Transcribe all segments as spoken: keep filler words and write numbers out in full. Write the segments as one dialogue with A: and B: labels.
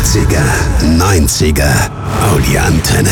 A: achtziger, neunziger, Audi-Antenne.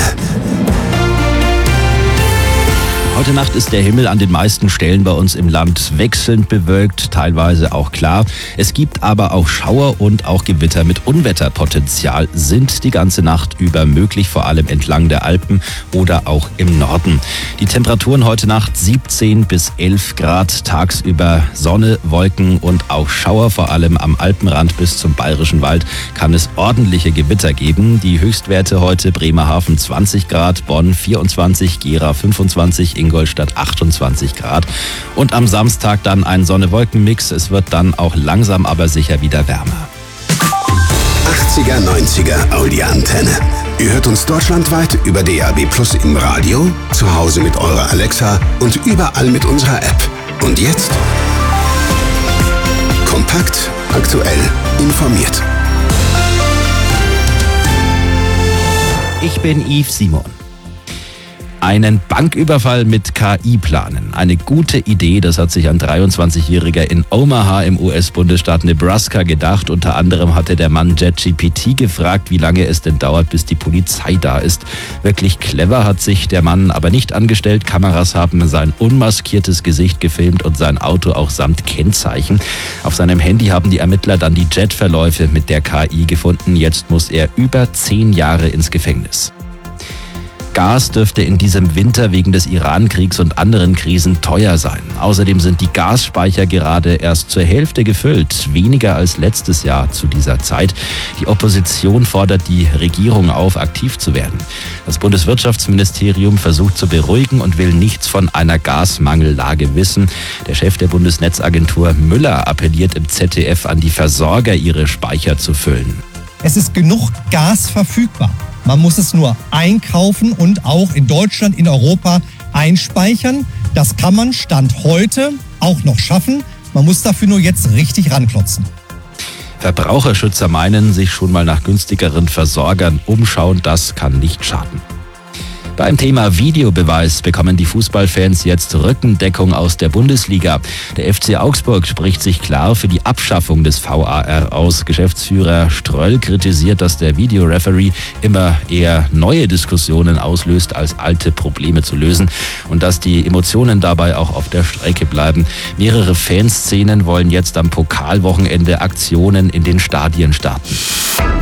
B: Heute Nacht ist der Himmel an den meisten Stellen bei uns im Land wechselnd bewölkt, teilweise auch klar. Es gibt aber auch Schauer und auch Gewitter mit Unwetterpotenzial sind die ganze Nacht über möglich, vor allem entlang der Alpen oder auch im Norden. Die Temperaturen heute Nacht siebzehn bis elf Grad, tagsüber Sonne, Wolken und auch Schauer, vor allem am Alpenrand bis zum Bayerischen Wald kann es ordentliche Gewitter geben. Die Höchstwerte heute Bremerhaven zwanzig Grad, Bonn vierundzwanzig, Gera fünfundzwanzig, Ingolstadt achtundzwanzig Grad und am Samstag dann ein Sonne-Wolken-Mix. Es wird dann auch langsam aber sicher wieder wärmer.
A: achtziger, neunziger Audi-Antenne. Ihr hört uns deutschlandweit über D A B Plus im Radio, zu Hause mit eurer Alexa und überall mit unserer App. Und jetzt kompakt, aktuell, informiert.
B: Ich bin Yves Simon. Einen Banküberfall mit K I planen. Eine gute Idee, das hat sich ein dreiundzwanzigjähriger in Omaha im U S-Bundesstaat Nebraska gedacht. Unter anderem hatte der Mann ChatGPT gefragt, wie lange es denn dauert, bis die Polizei da ist. Wirklich clever hat sich der Mann aber nicht angestellt. Kameras haben sein unmaskiertes Gesicht gefilmt und sein Auto auch samt Kennzeichen. Auf seinem Handy haben die Ermittler dann die Chatverläufe mit der K I gefunden. Jetzt muss er über zehn Jahre ins Gefängnis. Gas dürfte in diesem Winter wegen des Iran-Kriegs und anderen Krisen teuer sein. Außerdem sind die Gasspeicher gerade erst zur Hälfte gefüllt, weniger als letztes Jahr zu dieser Zeit. Die Opposition fordert die Regierung auf, aktiv zu werden. Das Bundeswirtschaftsministerium versucht zu beruhigen und will nichts von einer Gasmangellage wissen. Der Chef der Bundesnetzagentur Müller appelliert im Z D F an die Versorger, ihre Speicher zu füllen.
C: Es ist genug Gas verfügbar. Man muss es nur einkaufen und auch in Deutschland, in Europa einspeichern. Das kann man Stand heute auch noch schaffen. Man muss dafür nur jetzt richtig ranklotzen.
B: Verbraucherschützer meinen, sich schon mal nach günstigeren Versorgern umschauen, das kann nicht schaden. Beim Thema Videobeweis bekommen die Fußballfans jetzt Rückendeckung aus der Bundesliga. Der F C Augsburg spricht sich klar für die Abschaffung des V A R aus. Geschäftsführer Ströll kritisiert, dass der Videoreferee immer eher neue Diskussionen auslöst, als alte Probleme zu lösen und dass die Emotionen dabei auch auf der Strecke bleiben. Mehrere Fanszenen wollen jetzt am Pokalwochenende Aktionen in den Stadien starten.